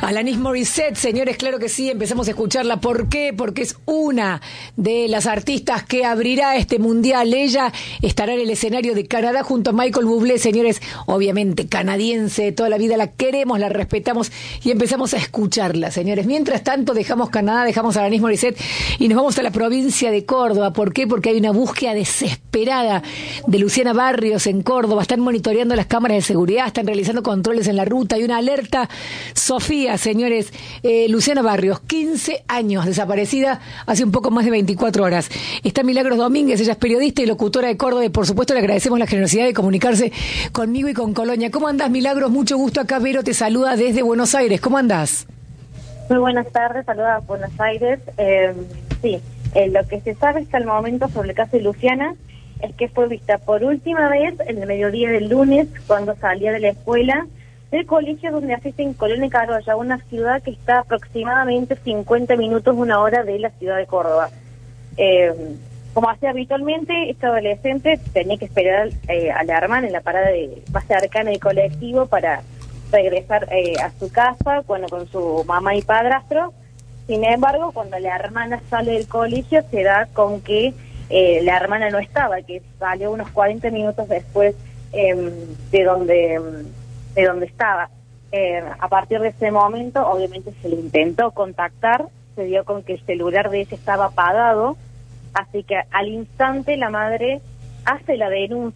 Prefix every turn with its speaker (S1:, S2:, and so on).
S1: Alanis Morissette, señores, claro que sí, empezamos a escucharla. ¿Por qué? Porque es una de las artistas que abrirá este mundial. Ella estará en el escenario de Canadá junto a Michael Bublé, señores, obviamente canadiense, toda la vida la queremos, la respetamos y empezamos a escucharla, señores. Mientras tanto, dejamos Canadá, dejamos a Alanis Morissette y nos vamos a la provincia de Córdoba. ¿Por qué? Porque hay una búsqueda desesperada de Luciana Barrios en Córdoba. Están monitoreando las cámaras de seguridad, están realizando controles en la ruta. Hay una alerta. Sofía, señores, Luciana Barrios, 15 años desaparecida, hace un poco más de 24 horas. Está Milagros Domínguez, ella es periodista y locutora de Córdoba y por supuesto le agradecemos la generosidad de comunicarse conmigo y con Colonia. ¿Cómo andás, Milagros? Mucho gusto acá. Vero te saluda desde Buenos Aires. ¿Cómo andás?
S2: Muy buenas tardes, saluda a Buenos Aires. Lo que se sabe hasta el momento sobre el caso de Luciana es que fue vista por última vez en el mediodía del lunes cuando salía de la escuela del colegio donde asiste en Colonia Carolla, una ciudad que está aproximadamente 50 minutos, una hora de la ciudad de Córdoba. Como hacía habitualmente, esta adolescente tenía que esperar a la hermana en la parada más cercana del colectivo para regresar a su casa, con su mamá y padrastro. Sin embargo, cuando la hermana sale del colegio, se da con que la hermana no estaba, que salió unos 40 minutos después de donde estaba. A partir de ese momento, obviamente se le intentó contactar, se dio con que el celular de ella estaba apagado, así que al instante la madre hace la denuncia